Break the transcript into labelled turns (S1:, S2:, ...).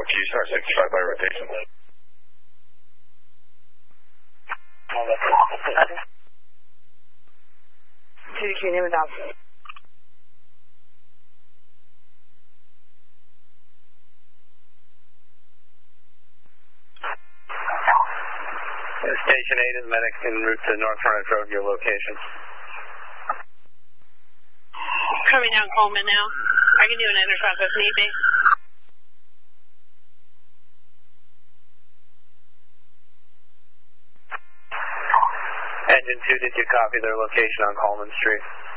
S1: G-Star 65 by rotation.
S2: TDQ, name and down.
S3: Station 8 is medics en route to North Frontage Road, your location.
S4: Coming down Coleman now. I can do an intercept if need be.
S3: Engine 2, did you copy their location on Coleman Street?